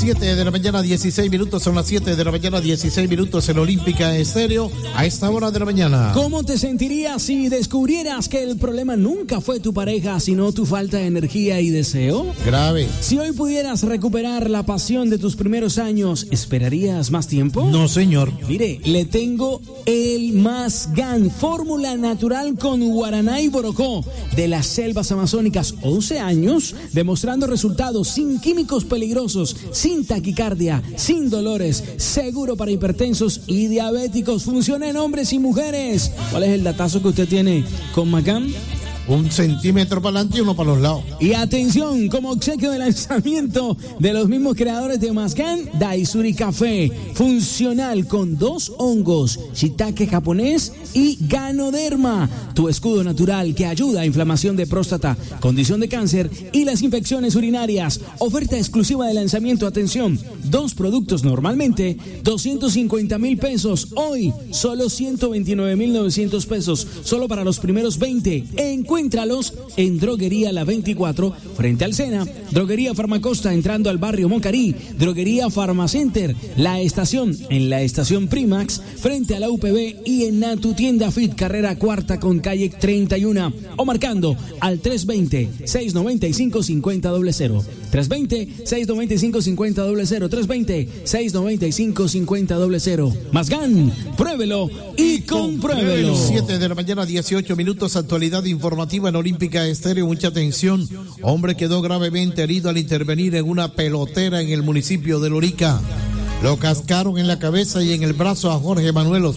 7 de la mañana, 16 minutos, son las 7 de la mañana, 16 minutos en Olímpica Estéreo, a esta hora de la mañana. ¿Cómo te sentirías si descubrieras que el problema nunca fue tu pareja, sino tu falta de energía y deseo? Grave. Si hoy pudieras recuperar la pasión de tus primeros años, ¿esperarías más tiempo? No, señor. Mire, le tengo el Mazgan, fórmula natural con guaraná y borocó de las selvas amazónicas, 11 años, demostrando resultados sin químicos peligrosos, sin taquicardia, sin dolores, seguro para hipertensos y diabéticos, funciona en hombres y mujeres. ¿Cuál es el datazo que usted tiene con Mazgan? 1 centímetro para adelante y uno para los lados. Y atención, como obsequio de lanzamiento de los mismos creadores de Mazgan, Daisuri Café, funcional con 2 hongos, shiitake japonés y ganoderma, tu escudo natural que ayuda a inflamación de próstata, condición de cáncer y las infecciones urinarias. Oferta exclusiva de lanzamiento, atención, 2 productos normalmente 250,000 pesos, hoy solo 129,900 pesos, solo para los primeros 20. Encuéntralos en Droguería La 24, frente al Sena, Droguería Farmacosta, entrando al barrio Moncarí, Droguería Farmacenter, La Estación, en la Estación Primax, frente a la UPB y en Tu Tienda Fit, carrera cuarta con calle 31, o marcando al 320-695-5000, 320-695-5000, 320-695-5000. Mazgan, pruébelo y compruébelo. 7 de la mañana, 18 minutos, actualidad informativa en Olímpica Estéreo. Mucha atención. Hombre quedó gravemente herido al intervenir en una pelotera en el municipio de Lorica. Lo cascaron en la cabeza y en el brazo a Jorge Manuel